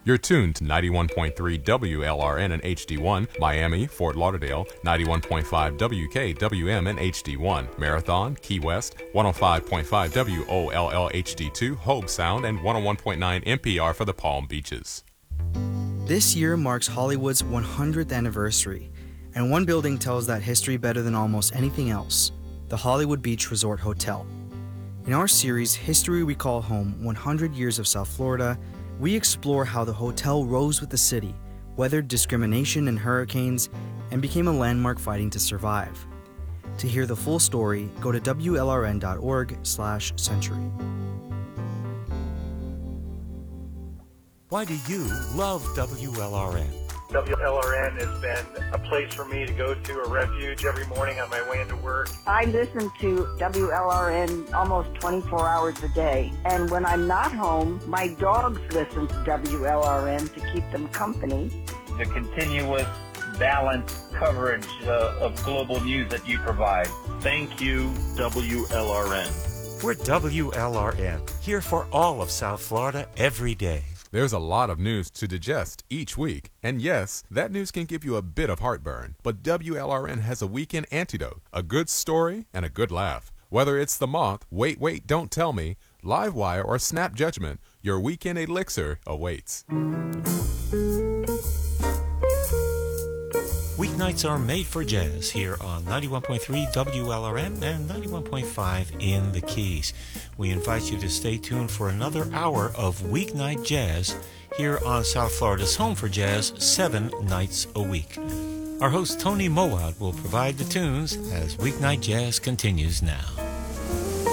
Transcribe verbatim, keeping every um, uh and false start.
You're tuned to ninety-one point three W L R N and H D one, Miami, Fort Lauderdale, ninety-one point five W K W M and H D one, Marathon, Key West, one oh five point five W O L L H D two, Hobe Sound, and one oh one point nine N P R for the Palm Beaches. This year marks Hollywood's one hundredth anniversary, and one building tells that history better than almost anything else, the Hollywood Beach Resort Hotel. In our series, History We Call Home, one hundred Years of South Florida, we explore how the hotel rose with the city, weathered discrimination and hurricanes, and became a landmark fighting to survive. To hear the full story, go to W L R N dot org slash century. Why do you love W L R N? W L R N has been a place for me to go to, a refuge every morning on my way into work. I listen to W L R N almost twenty-four hours a day. And when I'm not home, my dogs listen to W L R N to keep them company. The continuous, balanced coverage uh, of global news that you provide. Thank you, W L R N. We're W L R N, here for all of South Florida every day. There's a lot of news to digest each week, and yes, that news can give you a bit of heartburn, but W L R N has a weekend antidote, a good story, and a good laugh. Whether it's The Moth, Wait, Wait, Don't Tell Me, Livewire, or Snap Judgment, your weekend elixir awaits. Weeknights are made for jazz here on ninety-one point three W L R N and ninety-one point five in the Keys. We invite you to stay tuned for another hour of weeknight jazz here on South Florida's Home for Jazz, seven nights a week. Our host Tony Mowat will provide the tunes as weeknight jazz continues now.